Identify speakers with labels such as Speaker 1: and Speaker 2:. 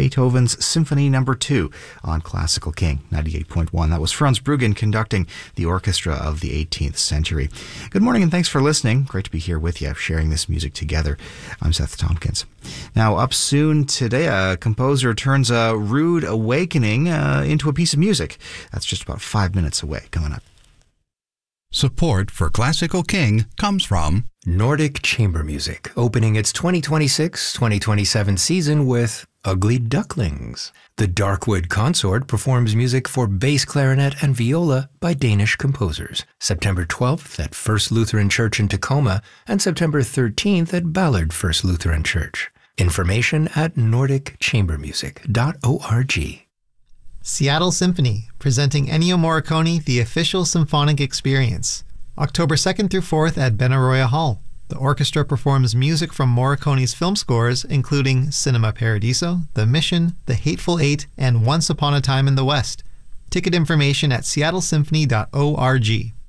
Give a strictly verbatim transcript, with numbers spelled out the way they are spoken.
Speaker 1: Beethoven's Symphony Number two on Classical King ninety-eight point one. That was Franz Bruggen conducting the orchestra of the eighteenth century. Good morning and thanks for listening. Great to be here with you, sharing this music together. I'm Seth Tompkins. Now, up soon today, a composer turns a rude awakening uh, into a piece of music. That's just about five minutes away. Coming up.
Speaker 2: Support for Classical King comes from
Speaker 3: Nordic Chamber Music, opening its twenty twenty-six twenty twenty-seven season with Ugly Ducklings. The Darkwood Consort performs music for bass clarinet and viola by Danish composers. September twelfth at First Lutheran Church in Tacoma and September thirteenth at Ballard First Lutheran Church. Information at nordic chamber music dot org.
Speaker 4: Seattle Symphony, presenting Ennio Morricone, The Official Symphonic Experience. October second through fourth at Benaroya Hall. The orchestra performs music from Morricone's film scores, including Cinema Paradiso, The Mission, The Hateful Eight, and Once Upon a Time in the West. Ticket information at seattle symphony dot org.